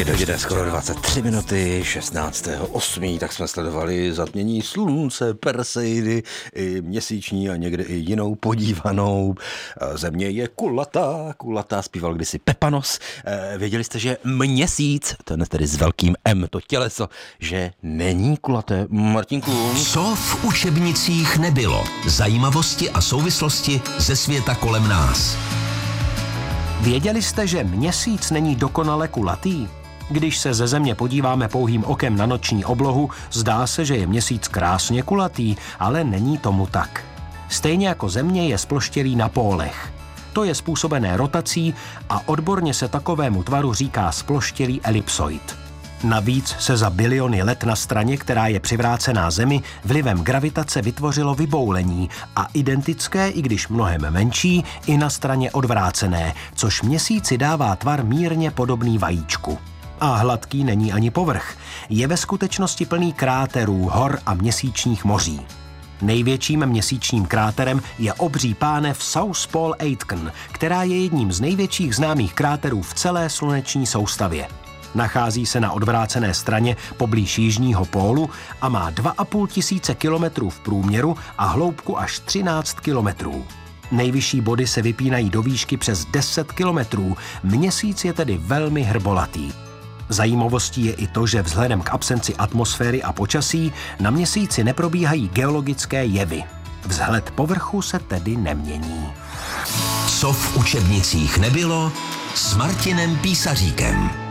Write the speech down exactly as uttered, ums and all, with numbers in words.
Tři hodiny, skoro dvacet tři minuty, šestnáctého osmého tak jsme sledovali zatmění slunce, Perseidy, i měsíční a někde i jinou podívanou. Země je kulatá, kulatá, zpíval kdysi Pepanos. Věděli jste, že měsíc, to je tedy s velkým M, to těleso, že není kulaté? Martinku? Co v učebnicích nebylo? Zajímavosti a souvislosti ze světa kolem nás. Věděli jste, že měsíc není dokonale kulatý? Když se ze Země podíváme pouhým okem na noční oblohu, zdá se, že je měsíc krásně kulatý, ale není tomu tak. Stejně jako Země je zploštělý na pólech. To je způsobené rotací a odborně se takovému tvaru říká zploštělý elipsoid. Navíc se za biliony let na straně, která je přivrácená Zemi, vlivem gravitace vytvořilo vyboulení a identické, i když mnohem menší, i na straně odvrácené, což měsíci dává tvar mírně podobný vajíčku. A hladký není ani povrch. Je ve skutečnosti plný kráterů, hor a měsíčních moří. Největším měsíčním kráterem je obří pánev South Pole Aitken, která je jedním z největších známých kráterů v celé sluneční soustavě. Nachází se na odvrácené straně poblíž jižního pólu a má dva a půl tisíce kilometrů v průměru a hloubku až třináct kilometrů. Nejvyšší body se vypínají do výšky přes deset kilometrů, měsíc je tedy velmi hrbolatý. Zajímavostí je i to, že vzhledem k absenci atmosféry a počasí na měsíci neprobíhají geologické jevy. Vzhled povrchu se tedy nemění. Co v učebnicích nebylo s Martinem Písaříkem.